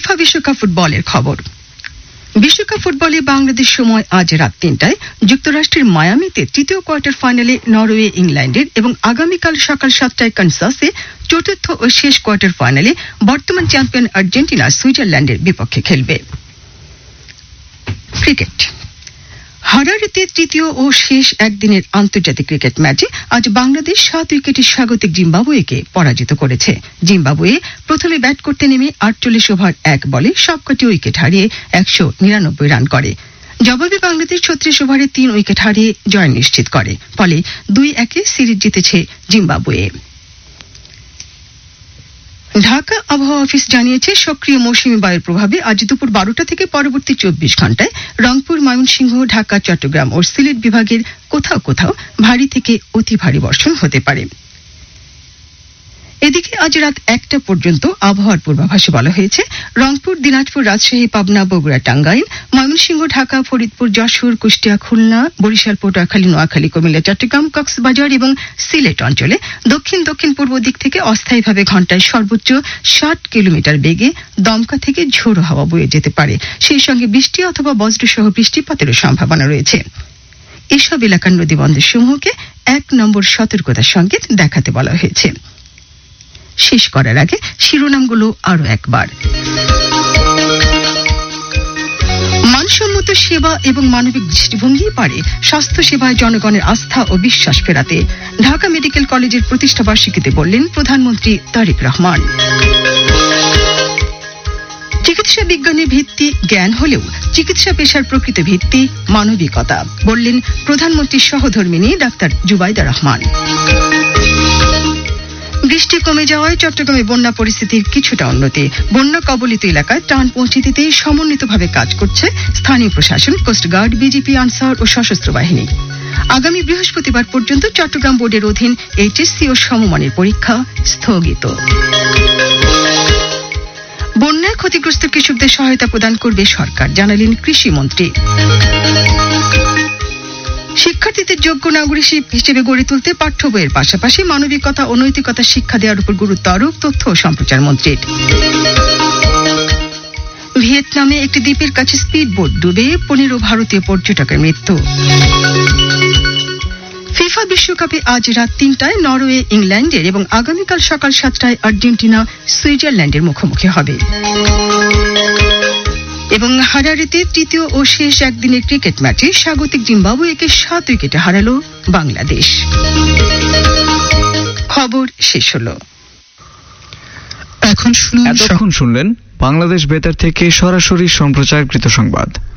FIFA বিশ্বকাপ ফুটবলের খবর। বিশ্বকাপ ফুটবলে বাংলাদেশ সময় আজ রাত ৩টায় যুক্তরাষ্ট্রের মায়ামিতে তৃতীয় কোয়ার্টার ফাইনালে নরওয়ে ইংল্যান্ডের এবং আগামীকাল সকাল ৭টায় কানসাসে চতুর্থ ও শেষ কোয়ার্টার ফাইনালে বর্তমান চ্যাম্পিয়ন আর্জেন্টিনা সুইজারল্যান্ডের বিপক্ষে খেলবে। ক্রিকেট। হারারেতে তৃতীয় ও শেষ একদিনের আন্তর্জাতিক ক্রিকেট ম্যাচে আজ বাংলাদেশ ৭ উইকেটে স্বাগতিক জিম্বাবুয়েকে পরাজিত করেছে। জিম্বাবুয়ে প্রথমে ব্যাট করতে নেমে ৪৮ ওভার ১ বলে সবকটি উইকেট হারিয়ে ১৯৯ রান করে। জবাবে বাংলাদেশ ৩৬ ওভারে ৩ উইকেট হারিয়ে জয় নিশ্চিত করে। ফলে ২-১ সিরিজ জিতেছে জিম্বাবুয়ে। ঢাকা আবহাওয়া অফিস জানিয়েছে সক্রিয় মৌসুমী বায়ুর প্রভাবে আজ দুপুর ১২টা থেকে পরবর্তী ২৪ ঘন্টায় রংপুর, ময়মনসিংহ, ঢাকা, চট্টগ্রাম ও সিলেট বিভাগের কোথাও কোথাও ভারী থেকে অতি ভারী বর্ষণ হতে পারে। এদিকে আজ রাত ১টা পর্যন্ত আবহাওয়ার পূর্বাভাসে বলা হয়েছে রংপুর, দিনাজপুর, রাজশাহী, পাবনা, বগুড়া, টাঙ্গাইল, ময়মনসিংহ, ঢাকা, ফরিদপুর, যশোর, কুষ্টিয়া, খুলনা, বরিশাল, পটুয়াখালী, নোয়াখালী, কুমিল্লা, চট্টগ্রাম, কক্সবাজার এবং সিলেট অঞ্চলে দক্ষিণ দক্ষিণ পূর্ব দিক থেকে অস্থায়ীভাবে ঘণ্টায় সর্বোচ্চ ৬০ কিলোমিটার বেগে দমকা থেকে ঝোড়ো হাওয়া বয়ে যেতে পারে। সেই সঙ্গে বৃষ্টি অথবা বজ্রসহ বৃষ্টিপাতেরও সম্ভাবনা রয়েছে। এসব এলাকার নদীবন্দর সমূহকে ১ নম্বর সতর্কতা সংকেত দেখাতে বলা হয়েছে। শেষ করার আগে শিরোনামগুলো আরো একবার। মানসম্মত সেবা এবং মানবিক দৃষ্টিভঙ্গি পারে স্বাস্থ্য সেবায় জনগণের আস্থা ও বিশ্বাস ফেরাতে, ঢাকা মেডিকেল কলেজের প্রতিষ্ঠা বার্ষিকীতে বললেন প্রধানমন্ত্রী তারেক রহমান। চিকিৎসা বিজ্ঞানের ভিত্তি জ্ঞান হলেও চিকিৎসা পেশার প্রকৃত ভিত্তি মানবিকতা, বললেন প্রধানমন্ত্রীর সহধর্মিণী ডাক্তার জুবাইদা রহমান। বৃষ্টি কমে যাওয়ায় চট্টগ্রামে বন্যা পরিস্থিতির কিছুটা উন্নতি। বন্যা কবলিত এলাকায় ত্রাণ পৌঁছে দিতে সমন্বিতভাবে কাজ করছে স্থানীয় প্রশাসন, কোস্টগার্ড, বিজিপি, আনসার ও সশস্ত্র বাহিনী। আগামী বৃহস্পতিবার পর্যন্ত চট্টগ্রাম বোর্ডের অধীন এইচএসসি ও সমমানের পরীক্ষা স্থগিত। বন্যায় ক্ষতিগ্রস্ত কৃষকদের সহায়তা প্রদান করবে সরকার, জানালেন কৃষিমন্ত্রী। শিক্ষার্থীদের যোগ্য নাগরিক হিসেবে গড়ে তুলতে পাঠ্য বইয়ের পাশাপাশি মানবিকতা ও নৈতিকতা শিক্ষা দেওয়ার উপর গুরুত্ব আরোপ তথ্য ও সম্প্রচার মন্ত্রীর। ভিয়েতনামে একটি দ্বীপের কাছে স্পিড বোট ডুবে ১৫ ভারতীয় পর্যটকের মৃত্যু। ফিফা বিশ্বকাপে আজ রাত ৩টায় নরওয়ে ইংল্যান্ডের এবং আগামীকাল সকাল ৭টায় আর্জেন্টিনা সুইজারল্যান্ডের মুখোমুখি হবে। এবং হারারেতে তৃতীয় ও শেষ একদিনের ক্রিকেট ম্যাচে স্বাগতিক জিম্বাবুয়েকে ৭ উইকেটে হারালো বাংলাদেশ। খবর শেষ হলো। এখন শুনলেন বাংলাদেশ বেতার থেকে সরাসরি সম্প্রচারকৃত সংবাদ।